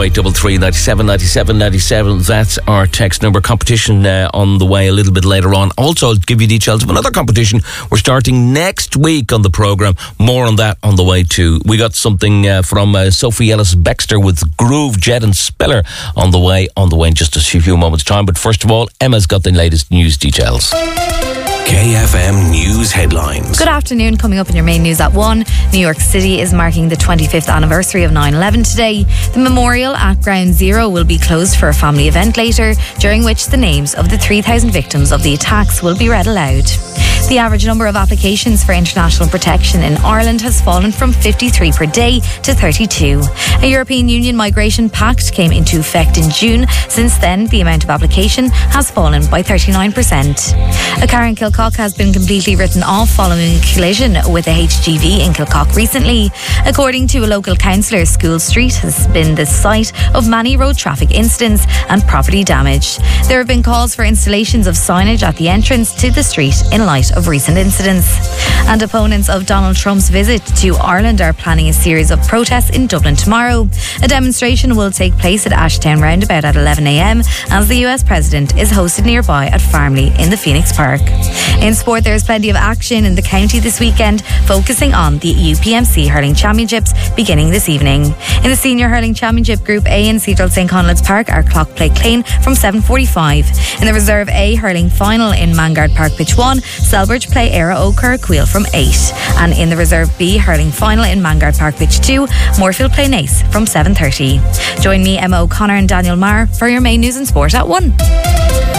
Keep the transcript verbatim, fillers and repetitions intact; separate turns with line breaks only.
oh eight three three, nine seven, nine seven, nine seven. That's our text number. Competition uh, on the way a little bit later on. Also, I'll give you details of another competition we're starting next week on the programme. More on that on the way too. We got something uh, from uh, Sophie Ellis-Bextor with Groove, Jet and Spiller on the way, on the way in just a few moments' time. But first of all, Emma's got the latest news details.
K F M News Headlines.
Good afternoon. Coming up in your main news at one, New York City is marking the twenty-fifth anniversary of nine eleven today. The memorial at Ground Zero will be closed for a family event later, during which the names of the three thousand victims of the attacks will be read aloud. The average number of applications for international protection in Ireland has fallen from fifty-three per day to thirty-two. A European Union migration pact came into effect in June. Since then, the amount of application has fallen by thirty-nine percent. A car in Kilcock has been completely written off following a collision with a H G V in Kilcock recently. According to a local councillor, School Street has been the site of many road traffic incidents and property damage. There have been calls for installations of signage at the entrance to the street in light of recent incidents. And opponents of Donald Trump's visit to Ireland are planning a series of protests in Dublin tomorrow. A demonstration will take place at Ashtown Roundabout at eleven a m as the U S President is hosted nearby at Farmley in the Phoenix Park. In sport, there is plenty of action in the county this weekend, focusing on the U P M C Hurling Championships beginning this evening. In the Senior Hurling Championship Group A in Cedral Saint Conleth's Park, our clock play Clane from seven forty-five. In the Reserve A Hurling Final in Mangard Park Pitch one, Selbridge play Era O'Curquil from eight. And in the Reserve B Hurling Final in Mangard Park Pitch two, Moorfield play Naas from seven thirty. Join me, Emma O'Connor and Daniel Marr for your main news and sport at one.